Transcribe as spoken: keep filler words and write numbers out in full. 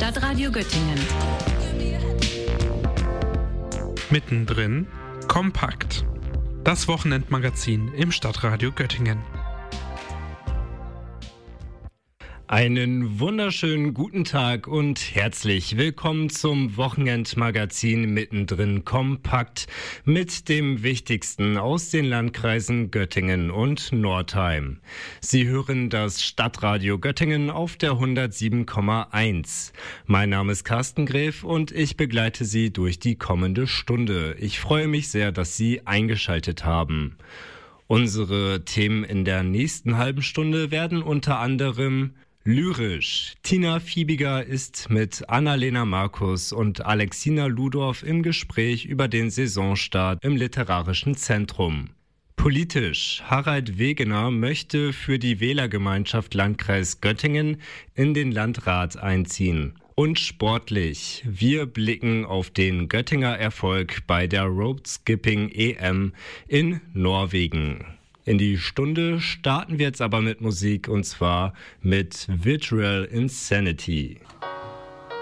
Stadtradio Göttingen. Mittendrin kompakt. Das Wochenendmagazin im Stadtradio Göttingen. Einen wunderschönen guten Tag und herzlich willkommen zum Wochenendmagazin Mittendrin kompakt mit dem Wichtigsten aus den Landkreisen Göttingen und Nordheim. Sie hören das Stadtradio Göttingen auf der hundertsieben Komma eins. Mein Name ist Carsten Gräf und ich begleite Sie durch die kommende Stunde. Ich freue mich sehr, dass Sie eingeschaltet haben. Unsere Themen in der nächsten halben Stunde werden unter anderem lyrisch. Tina Fiebiger ist mit Annalena Markus und Alexina Ludorf im Gespräch über den Saisonstart im Literarischen Zentrum. Politisch. Harald Wegener möchte für die Wählergemeinschaft Landkreis Göttingen in den Landrat einziehen. Und sportlich. Wir blicken auf den Göttinger Erfolg bei der Road Skipping E M in Norwegen. In die Stunde starten wir jetzt aber mit Musik und zwar mit Virtual Insanity.